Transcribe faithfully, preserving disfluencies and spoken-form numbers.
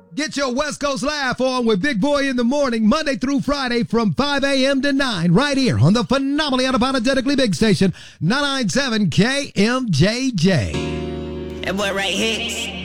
Get your West Coast laugh on with Big Boy in the morning, Monday through Friday from five a.m. to nine, right here on the phenomenally unapologetically big station, nine ninety-seven K M J J. That boy right here.